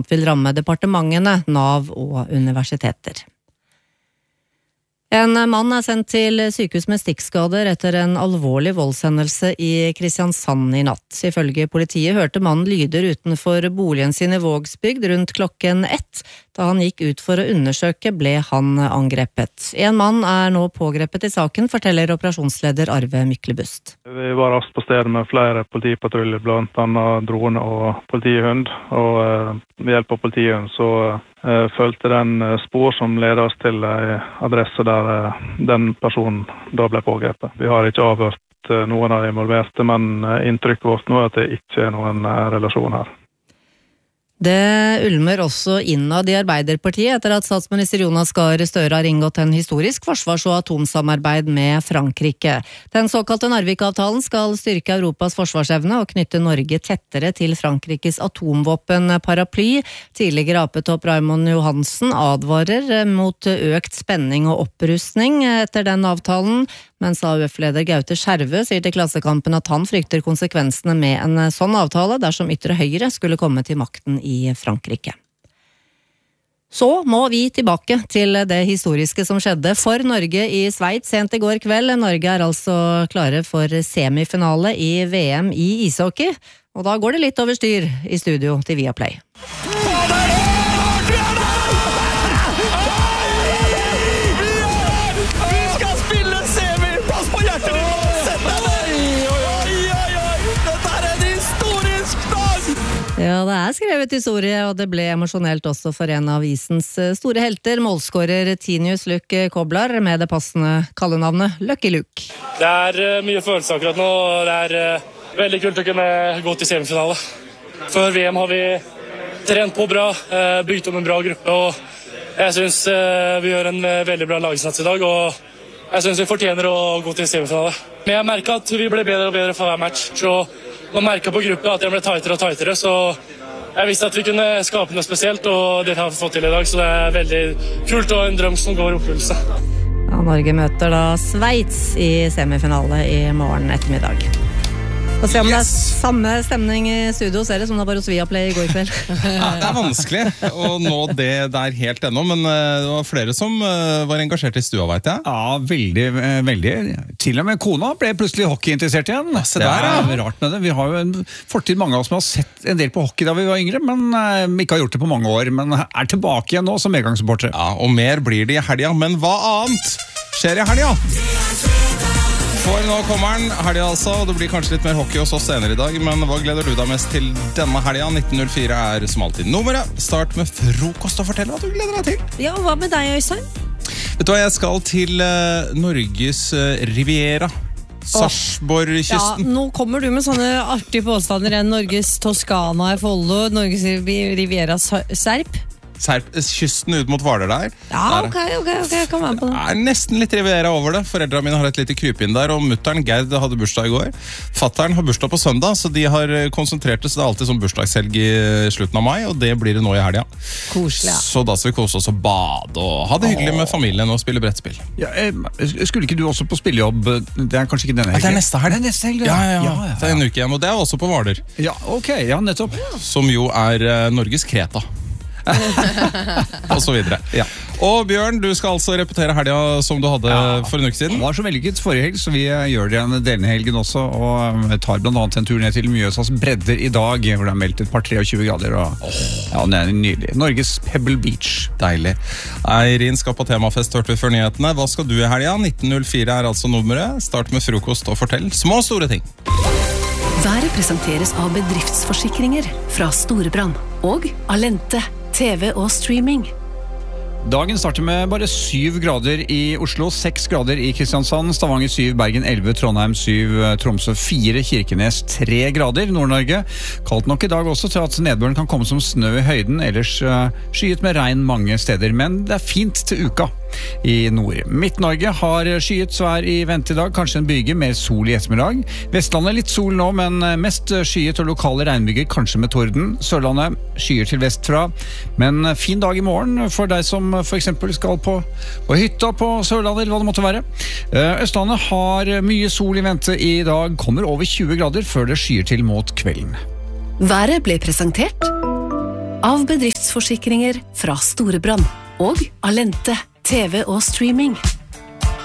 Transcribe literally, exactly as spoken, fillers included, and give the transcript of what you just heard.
annet vil ramme departementene, Nav og universiteter. En mann er sendt til sykehus med stikkskader etter en alvorlig voldshendelse i Kristiansand i natt. Ifølge politiet hørte mannen lyder utenfor boligen sin i Vågsbygd rundt klokken ett. Da han gikk ut for å undersøke, ble han angrepet. En mann er nå pågrepet i saken, forteller operasjonsleder Arve Myklebust. Vi var raskt på stedet med flere politipatruljer, blant annet drone og politihund. Og eh, ved hjelp av politihund så eh, følte den spor som leder oss til en adresse der eh, den personen da ble pågrepet. Vi har ikke avhørt eh, noen av de involverte, men eh, inntrykket vårt nå er at det ikke er noen eh, relasjon her. Det ulmer også innad i Arbeiderpartiet etter at statsminister Jonas Gahr Støre har inngått en historisk forsvars- og atomsamarbeid med Frankrike. Den såkalte Narvik-avtalen skal styrke Europas forsvarsevne og knytte Norge tettere til Frankrikes atomvåpenparaply. Tidligere A P-topp Raymond Johansen advarer mot økt spenning og opprustning etter den avtalen, mens A U F-leder Gaute Skjervø sier til Klassekampen at han frykter konsekvensene med en sånn avtale dersom ytre høyre skulle komme til makten i Frankrike. Så må vi tilbake til det historiske som skjedde for Norge i Sveits sent i går kveld. Norge er altså klare for semifinale i V M i ishockey, og da går det litt over styr i studio til Viaplay. Ja, det er skrevet historie, og det ble emosjonelt også for en av isens store helter, målskårer Tinius Luke Koblar, med det passende kallenavnet Lucky Luke. Det er uh, mye følelser akkurat nå, og det er uh, veldig kult å kunne gå til semifinale. Før V M har vi trent på bra, uh, bygd om en bra gruppe, og jeg synes uh, vi gjør en uh, veldig bra laginnsats i dag, og jeg synes vi fortjener å gå til semifinale. Men jeg merker at vi ble bedre og bedre for hver match, så man merket på gruppen at jeg ble tightere og tightere, så jeg visste at vi kunne skape noe spesielt, og det har vi fått til i dag, så det er veldig kult og en drøm som går i oppfyllelse. Ja, Norge møter da Sveits i semifinale i morgen ettermiddag. Og se om yes. Det er samme stemning i studio, ser det som det var hos Viaplay i går kveld. Ja, det er vanskelig å nå det der helt ennå, men det var flere som var engasjert i stua, vet jeg. Ja, veldig, veldig. Til og med kona ble plutselig hockeyinteressert igjen. Ja, se der, ja. Det er rart med det. Vi har jo en fortid mange av oss som har sett en del på hockey da vi var yngre, men ikke har gjort det på mange år, men er tilbake igjen nå som medgangssupportere. Ja, og mer blir det i helga, men hva annet skjer i helga? For nå kommer den, helga altså, og det blir kanskje litt mer hockey hos oss senere i dag, men hva gleder du deg mest til denne helga? nitten null fire er som alltid nummeret. Start med frokost og fortell hva du gleder deg til. Ja, hva med deg, Øystein? Vet du hva, jeg skal til uh, Norges uh, Riviera. Sarpsborg-kysten. Ja, nå kommer du med sånne artige påstander enn Norges Toskana i Follo, Norges Riviera Serp. Serp, kysten ut mot Hvaler der. Ja, ok, ok, ok, kom an på det. Det er nesten litt Riviera over det. Foreldrene mine har et lite kryp inn der, og mutteren Gerd hadde bursdag i går. Fatteren har bursdag på søndag, så de har konsentrert det, så det er alltid sånn bursdagshelg i slutten av mai, og det blir det nå i helga. Koselig, ja. Så da skal vi kose oss og bade, og ha det hyggelig med familien og spille brettspill. Ja, skulle ikke du også på spillejobb? Det er kanskje ikke denne helgen? Det er neste helg. Det er neste helg, ja. Ja, ja, ja. ja, ja. Det er en uke igjen, og det er også på Hvaler. Ja, ok, ja, nettopp. Som jo er uh, Norges Kreta. og så videre. Ja. Og Bjørn, du skal altså repetere helga som du hadde ja. for en uke siden. Det var så vellykket forrige helg, så vi gjør det igjen denne helgen også, og tar blant annet en tur ned til Mjøsas bredder i dag, hvor det er meldt et par treogtjue grader, og oh. ja, det er nydelig. Norges Pebble Beach. Deilig. Eirin skal på temafest, hørte vi før nyhetene. Hva skal du i helga? nitten null fire er altså nummeret. Start med frokost og fortell små og store ting. Været presenteres av bedriftsforsikringer fra Storebrand og Alente, T V og streaming. Dagen starter med bare syv grader i Oslo, seks grader i Kristiansand, Stavanger syv, Bergen elleve, Trondheim syv, Tromsø fire, Kirkenes tre grader, Nord-Norge. Kaldt nok i dag også til at nedbøren kan komme som snø i høyden, ellers uh, skyet med regn mange steder, men det er fint til uka i nord. Midt-Norge har skyet svær i vente i dag, kanskje en byge, mer sol i ettermiddag. Vestlandet litt sol nå, men mest skyet og lokale regnbyger, kanskje med torden. Sørlandet skyer til vestfra, men fin dag i morgen for deg som for eksempel skal på, på hytta på Sørlandet, eller hva det måtte være. Østlandet har mye sol i vente i dag, kommer over tjue grader før det skyer til mot kvelden. Været ble presentert av bedriftsforsikringer fra Storebrand og Alente, T V og streaming.